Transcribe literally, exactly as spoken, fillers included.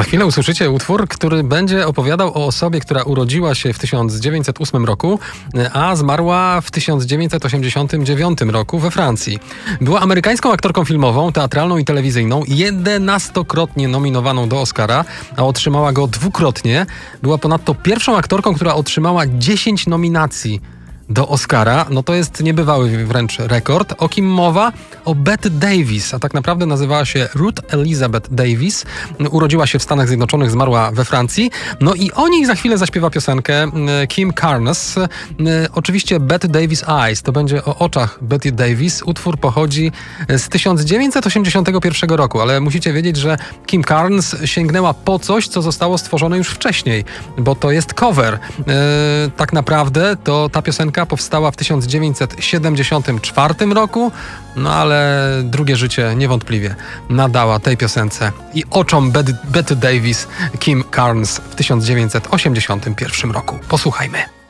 Za chwilę usłyszycie utwór, który będzie opowiadał o osobie, która urodziła się w tysiąc dziewięćset ósmym roku, a zmarła w tysiąc dziewięćset osiemdziesiątym dziewiątym roku we Francji. Była amerykańską aktorką filmową, teatralną i telewizyjną, jedenastokrotnie nominowaną do Oscara, a otrzymała go dwukrotnie. Była ponadto pierwszą aktorką, która otrzymała dziesięć nominacji do Oscara. No to jest niebywały wręcz rekord. O kim mowa? O Bette Davis, a tak naprawdę nazywała się Ruth Elizabeth Davis. Urodziła się w Stanach Zjednoczonych, zmarła we Francji. No i o niej za chwilę zaśpiewa piosenkę Kim Carnes. Oczywiście Bette Davis Eyes, to będzie o oczach Bette Davis. Utwór pochodzi z tysiąc dziewięćset osiemdziesiątego pierwszego roku, ale musicie wiedzieć, że Kim Carnes sięgnęła po coś, co zostało stworzone już wcześniej, bo to jest cover. Tak naprawdę to ta piosenka powstała w tysiąc dziewięćset siedemdziesiątym czwartym roku, no ale drugie życie niewątpliwie nadała tej piosence i oczom Bette Davis Kim Carnes w tysiąc dziewięćset osiemdziesiątym pierwszym roku. Posłuchajmy.